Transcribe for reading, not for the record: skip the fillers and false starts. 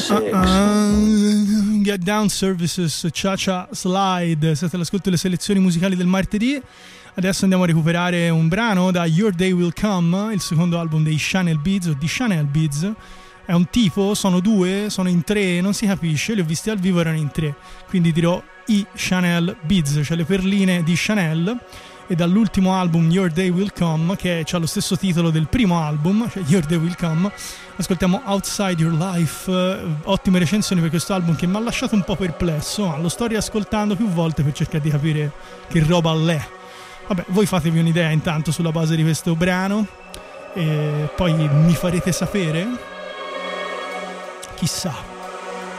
Get Down Services, Cha-Cha Slide. Siete all'ascolto delle selezioni musicali del martedì. Adesso andiamo a recuperare un brano da Your Day Will Come, il secondo album dei Chanel Beats o di Chanel Beats. È un tipo, sono due, sono in tre, non si capisce, li ho visti al vivo, erano in tre, quindi dirò i Chanel Beats, cioè le perline di Chanel. E dall'ultimo album Your Day Will Come, che ha lo stesso titolo del primo album, cioè Your Day Will Come, ascoltiamo Outside Your Life. Ottime recensioni per questo album che mi ha lasciato un po' perplesso, ma lo sto riascoltando più volte per cercare di capire che roba l'è. Vabbè, voi fatevi un'idea intanto sulla base di questo brano e poi mi farete sapere, chissà.